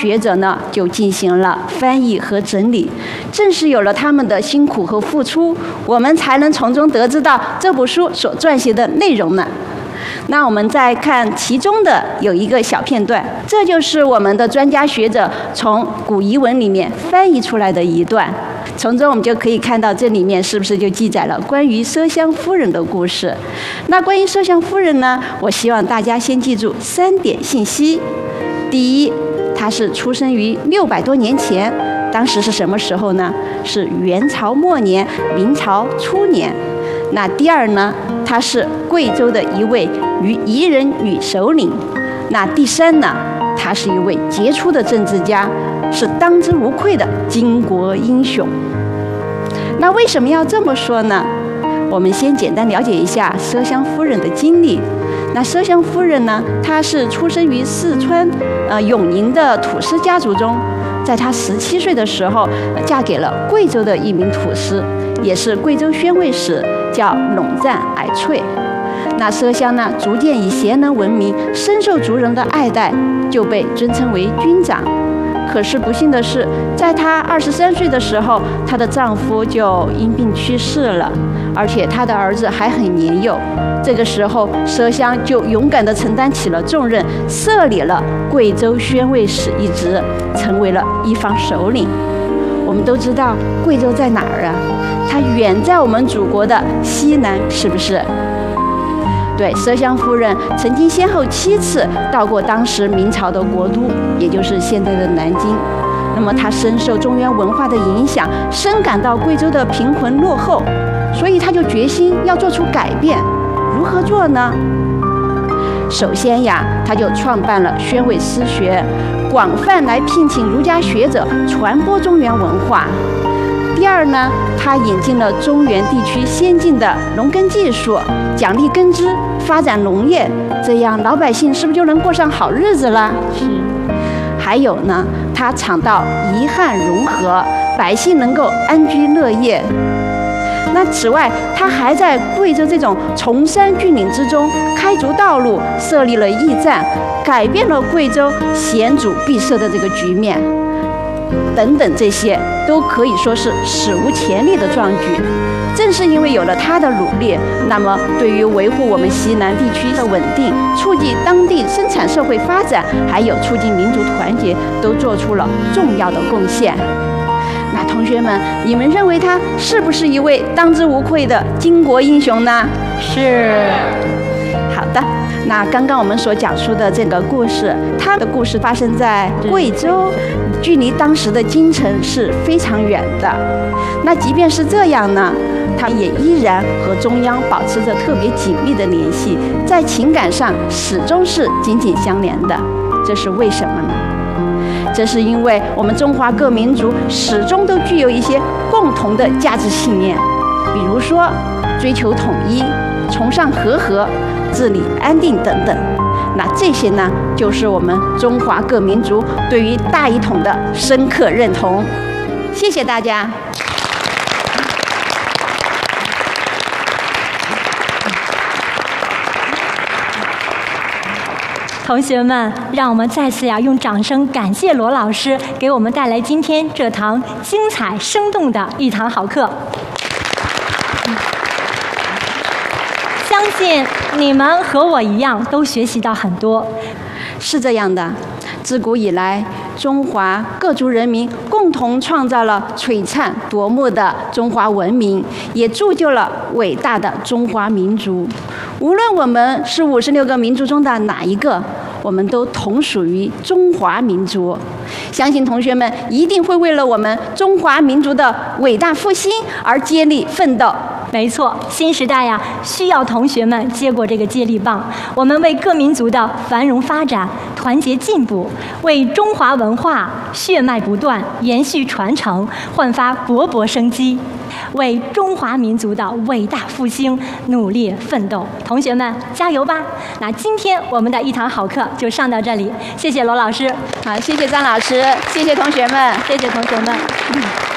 学者呢就进行了翻译和整理。正是有了他们的辛苦和付出，我们才能从中得知到这部书所撰写的内容呢。那我们再看其中的有一个小片段，这就是我们的专家学者从古遗文里面翻译出来的一段。从中我们就可以看到，这里面是不是就记载了关于麝香夫人的故事？那关于麝香夫人呢，我希望大家先记住3点信息。第一，她是出生于600多年前，当时是什么时候呢？是元朝末年、明朝初年。那第二呢，她是贵州的一位彝人女首领。那第三呢，她是一位杰出的政治家，是当之无愧的巾帼英雄。那为什么要这么说呢？我们先简单了解一下麝香夫人的经历。那麝香夫人呢，她是出生于四川永宁的土司家族中。在她17岁的时候，嫁给了贵州的一名土司，也是贵州宣慰使，叫陇赞矮翠。那麝香呢，逐渐以贤能闻名，深受族人的爱戴，就被尊称为军长。可是不幸的是，在她23岁的时候，她的丈夫就因病去世了，而且她的儿子还很年幼。这个时候，麝香就勇敢地承担起了重任，设立了贵州宣慰使一职，成为了一方首领。我们都知道贵州在哪儿啊？它远在我们祖国的西南，是不是？对，麝香夫人曾经先后7次到过当时明朝的国都，也就是现在的南京。那么她深受中原文化的影响，深感到贵州的贫困落后，所以她就决心要做出改变。如何做呢？首先呀，她就创办了宣慰私学，广泛来聘请儒家学者传播中原文化。第二呢，他引进了中原地区先进的农耕技术，奖励耕织，发展农业，这样老百姓是不是就能过上好日子了？是。还有呢，他倡导夷汉融合，百姓能够安居乐业。那此外，他还在贵州这种崇山峻岭之中开足道路，设立了驿站，改变了贵州险阻闭塞的这个局面。等等，这些都可以说是史无前例的壮举。正是因为有了他的努力，那么对于维护我们西南地区的稳定、促进当地生产社会发展，还有促进民族团结，都做出了重要的贡献。那同学们，你们认为他是不是一位当之无愧的巾帼英雄呢？是。好的，那刚刚我们所讲述的这个故事，他的故事发生在贵州，距离当时的京城是非常远的。那即便是这样呢，他也依然和中央保持着特别紧密的联系，在情感上始终是紧紧相连的。这是为什么呢？这是因为我们中华各民族始终都具有一些共同的价值信念，比如说追求统一、崇尚和合、治理安定等等。那这些呢，就是我们中华各民族对于大一统的深刻认同。谢谢大家。 同学们，让我们再次用掌声感谢罗老师给我们带来今天这堂精彩生动的一堂好课。相信你们和我一样都学习到很多。 是这样的，自古以来，中华各族人民共同创造了璀璨夺目的中华文明，也铸就了伟大的中华民族。无论我们是56个民族中的哪一个，我们都同属于中华民族。相信同学们一定会为了我们中华民族的伟大复兴而接力奋斗。 没错，新时代需要同学们接过这个接力棒，我们为各民族的繁荣发展、团结进步，为中华文化血脉不断、延续传承焕发勃勃生机，为中华民族的伟大复兴努力奋斗。同学们加油吧！那今天我们的一堂好课就上到这里，谢谢罗老师。 好，谢谢张老师，谢谢同学们， 谢谢同学们。